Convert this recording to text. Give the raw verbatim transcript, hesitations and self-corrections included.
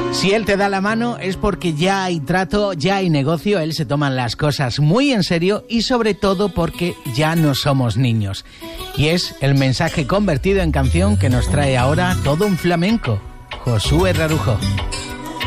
Si él te da la mano es porque ya hay trato, ya hay negocio, él se toman las cosas muy en serio y sobre todo porque ya no somos niños. Y es el mensaje convertido en canción que nos trae ahora todo un flamenco, Josué Rarujo.